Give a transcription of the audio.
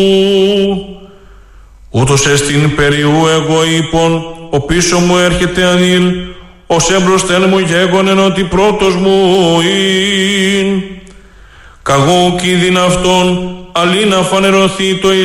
Ούτως εστιν περιού εγώ είπων, ο πίσω μου έρχεται ανήλ, ως έμπροσθεν μου γέγονεν ότι πρώτος μου ειν. Καγώ κίνδυν αυτόν, αλλή να φανερωθεί το